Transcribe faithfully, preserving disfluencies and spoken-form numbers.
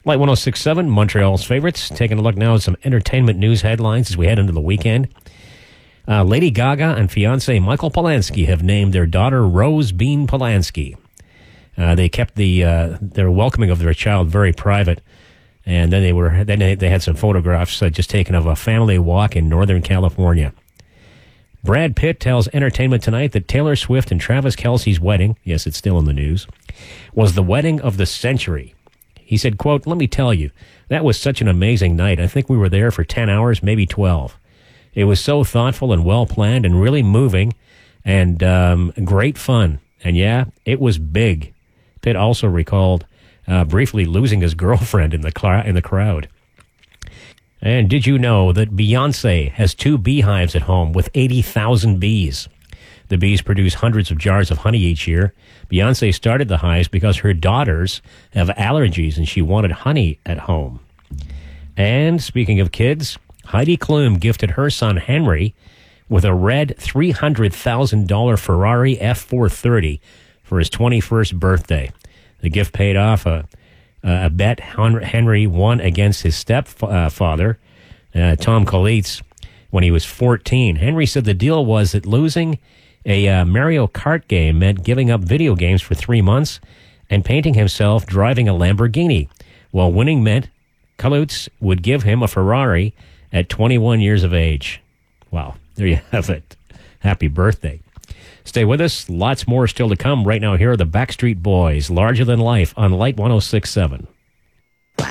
Light one oh six point seven, Montreal's favorites. Taking a look now at some entertainment news headlines as we head into the weekend. Uh, Lady Gaga and fiancé Michael Polanski have named their daughter Rose Bean Polanski. Uh, they kept the uh, their welcoming of their child very private, and then they were then they, they had some photographs uh, just taken of a family walk in Northern California. Brad Pitt tells Entertainment Tonight that Taylor Swift and Travis Kelce's wedding, yes, it's still in the news, was the wedding of the century. He said, quote, "Let me tell you, that was such an amazing night. I think we were there for ten hours, maybe twelve. It was so thoughtful and well-planned and really moving and um, great fun. And yeah, it was big." Pitt also recalled uh, briefly losing his girlfriend in the, cl- in the crowd. And did you know that Beyonce has two beehives at home with eighty thousand bees? The bees produce hundreds of jars of honey each year. Beyonce started the hives because her daughters have allergies and she wanted honey at home. And speaking of kids, Heidi Klum gifted her son Henry with a red three hundred thousand dollars Ferrari F four thirty for his twenty-first birthday. The gift paid off a, a bet Henry won against his stepfather, uh, Tom Coletes, when he was fourteen. Henry said the deal was that losing a uh, Mario Kart game meant giving up video games for three months and painting himself driving a Lamborghini, while winning meant Coletes would give him a Ferrari at twenty-one years of age. Wow, there you have it. Happy birthday. Stay with us. Lots more still to come. Right now, here are the Backstreet Boys, Larger Than Life on Light one oh six point seven.